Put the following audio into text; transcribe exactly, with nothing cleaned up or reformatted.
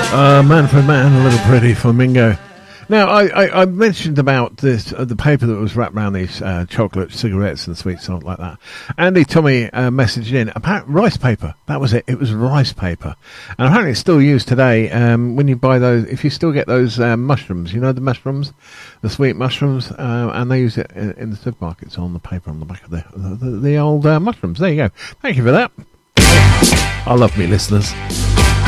Uh, Manfred Mann, a little pretty flamingo. Now, I, I, I mentioned about this uh, the paper that was wrapped around these uh, chocolate cigarettes and sweets, something like that. Andy Tommy uh, messaged in about rice paper. That was it. It was rice paper, and apparently it's still used today. Um, when you buy those, if you still get those uh, mushrooms, you know the mushrooms, the sweet mushrooms, uh, and they use it in, in the supermarkets on the paper on the back of the the, the, the old uh, mushrooms. There you go. Thank you for that. I love me listeners.